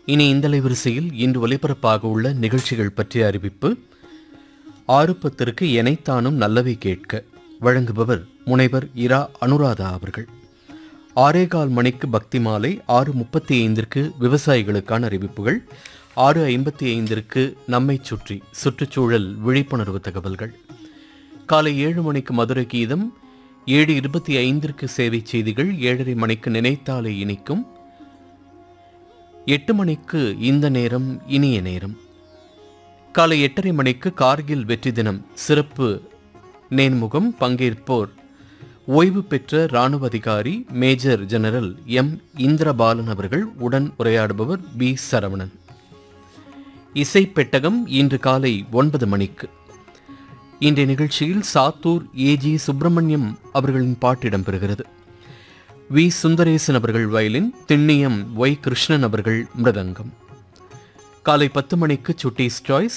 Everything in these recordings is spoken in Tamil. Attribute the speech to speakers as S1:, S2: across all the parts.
S1: இனி இந்த அலைவரிசையில் இன்று ஒலிபரப்பாக உள்ள நிகழ்ச்சிகள் பற்றிய அறிவிப்பு. 6:10 எனைத்தானும் நல்லவை கேட்க வழங்குபவர் முனைவர் இரா அனுராதா அவர்கள். 6:15 மணிக்கு பக்தி மாலை, 6:35 விவசாயிகளுக்கான அறிவிப்புகள், 6:55 நம்மை சுற்றி சுற்றுச்சூழல் விழிப்புணர்வு தகவல்கள், காலை 7 மணிக்கு மதுரை கீதம், 7:25 சேவை செய்திகள், 7:30 மணிக்கு நினைத்தாலே இனிக்கும், 8 மணிக்கு இந்த நேரம் இனிய நேரம், காலை 8:30 மணிக்கு கார்கில் வெற்றி தினம் சிறப்பு நேர்முகம். பங்கேற்போர் ஓய்வு பெற்ற இராணுவ அதிகாரி மேஜர் ஜெனரல் எம் இந்திரபாலன் அவர்கள். உடன் உரையாடுபவர் பி சரவணன். இசைப்பெட்டகம் இன்று காலை 9 மணிக்கு. இன்றைய நிகழ்ச்சியில் சாத்தூர் ஏஜி சுப்பிரமணியம் அவர்களின் பாட்டு இடம்பெறுகிறது. வி சுந்தரேசன் அவர்கள் வயலின், திண்ணியம் ஒய் கிருஷ்ணன் அவர்கள் மிருதங்கம். காலை 10 மணிக்கு சுட்டீஸ் சாய்ஸ்,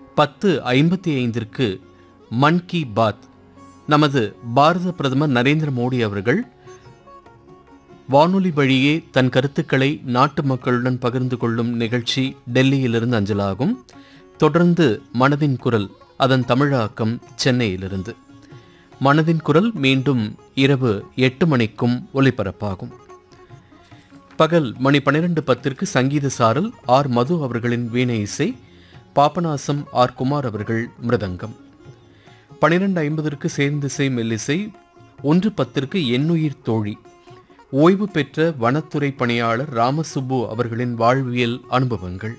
S1: 10:55 மன் கி பாத். நமது பாரத பிரதமர் நரேந்திர மோடி அவர்கள் வானொலி வழியே தன் கருத்துக்களை நாட்டு மக்களுடன் பகிர்ந்து கொள்ளும் நிகழ்ச்சி டெல்லியிலிருந்து அஞ்சலாகும். தொடர்ந்து மனதின் குரல், அதன் தமிழாக்கம் சென்னையிலிருந்து. மனதின் குரல் மீண்டும் இரவு 8 மணிக்கும் ஒலிபரப்பாகும். பகல் மணி 12:10 சங்கீத சாரல், ஆர் மது அவர்களின் வீணை இசை, பாபநாசம் ஆர் குமார் அவர்கள் மிருதங்கம். 12:50 சேர்ந்திசை மெல்லிசை, 1:10 எண்ணுயிர் தோழி, ஓய்வு பெற்ற வனத்துறை பணியாளர் ராமசுப்பு அவர்களின் வாழ்வியல் அனுபவங்கள்.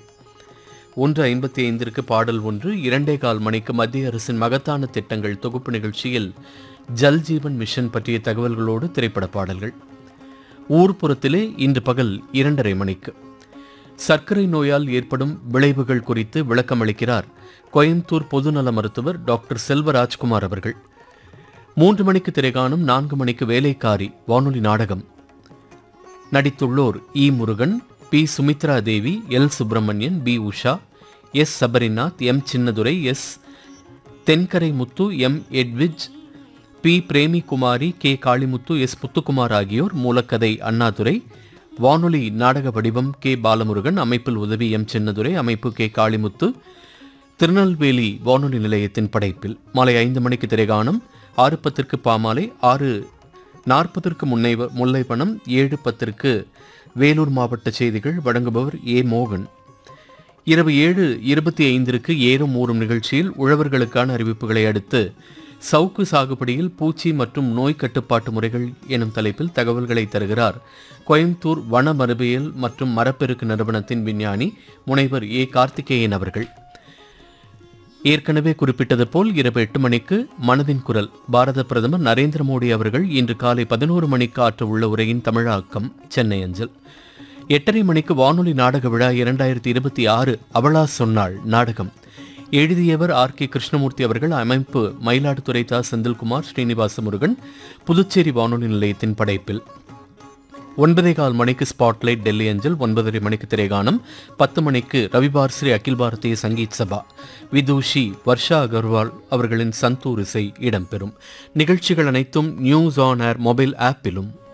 S1: 1:55 பாடல் ஒன்று. 2:15 மணிக்கு மத்திய அரசின் மகத்தான திட்டங்கள் தொகுப்பு நிகழ்ச்சியில் ஜல் ஜீவன் மிஷன் பற்றிய தகவல்களோடு திரைப்பட பாடல்கள். ஊர்ப்புறத்திலே இன்று பகல் 2:30 மணிக்கு சர்க்கரை நோயால் ஏற்படும் விளைவுகள் குறித்து விளக்கமளிக்கிறார் கோயம்புத்தூர் பொதுநல மருத்துவர் டாக்டர் செல்வராஜ்குமார் அவர்கள். 3 மணிக்கு திரைகாணும். 4 மணிக்கு வேலைக்காரி வானொலி நாடகம். நடித்துள்ளோர் இ முருகன், பி சுமித்ரா தேவி, L Subramanian, B Usha, S Sabarinath, M Chinnadurai, S தென்கரை முத்து, M Edwige, B Premikumari, K Kalimuthu, S புத்துக்குமார் ஆகியோர். மூலக்கதை அண்ணாதுரை. வானொலி நாடக வடிவம் கே பாலமுருகன். அமைப்பில் உதவி எம் சின்னதுரை. அமைப்பு கே காளிமுத்து. திருநெல்வேலி வானொலி நிலையத்தின் படைப்பில். மாலை 5 மணிக்கு திரைகாணும். 6:10 பாமாலை, 6:40 முல்லைப்பணம், 7:10 வேலூர் மாவட்ட செய்திகள். வழங்குபவர் ஏ மோகன். இரவு 7:25 ஏறும் ஊறும் நிகழ்ச்சியில் உழவர்களுக்கான அறிவிப்புகளை அடுத்து சவுக்கு சாகுபடியில் பூச்சி மற்றும் நோய் கட்டுப்பாட்டு முறைகள் எனும் தலைப்பில் தகவல்களை தருகிறார் கோயம்புத்தூர் வன மரபியல் மற்றும் மரப்பெருக்கு நிறுவனத்தின் விஞ்ஞானி முனைவர் ஏ கார்த்திகேயன் அவர்கள். ஏற்கனவே குறிப்பிட்டது போல் இரவு 8 மணிக்கு மனதின் குரல். பாரத பிரதமர் நரேந்திர மோடி அவர்கள் இன்று காலை 11 மணிக்கு ஆற்ற உள்ள உரையின் தமிழாக்கம் சென்னை அஞ்சல். 8:30 மணிக்கு வானொலி நாடக விழா 2026 அவளா சொன்னாள் நாடகம். எழுதியவர் ஆர் கே கிருஷ்ணமூர்த்தி அவர்கள். அமைப்பு மயிலாடுதுறை தா செந்தில்குமார், ஸ்ரீனிவாச முருகன். புதுச்சேரி வானொலி நிலையத்தின் படைப்பில். 9:15 மணிக்கு ஸ்பாட்லைட் டெல்லி அஞ்சல். 9:30 மணிக்கு திரைகானம். 10 மணிக்கு ரவிவார் ஸ்ரீ அகில் பாரதிய சங்கீத் சபா. விதூஷி வர்ஷா அகர்வால் அவர்களின் சந்தூர் இசை இடம்பெறும். நிகழ்ச்சிகள் அனைத்தும் நியூஸ் ஆன் ஏர் மொபைல் ஆப்பிலும்